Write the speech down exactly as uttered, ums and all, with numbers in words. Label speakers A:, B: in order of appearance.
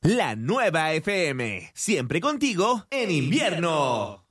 A: La nueva F M, siempre contigo en invierno.